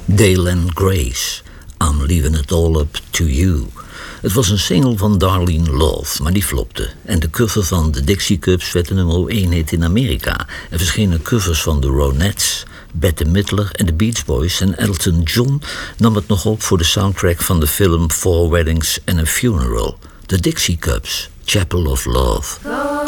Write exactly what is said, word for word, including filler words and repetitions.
Dale and Grace, I'm Leaving It All Up To You. Het was een single van Darlene Love, maar die flopte. En de cover van de Dixie Cups werd de nummer één hit in Amerika. Er verschenen covers van de Ronettes, Bette Midler en de Beach Boys. En Elton John nam het nog op voor de soundtrack van de film Four Weddings and a Funeral. De Dixie Cups, Chapel of Love.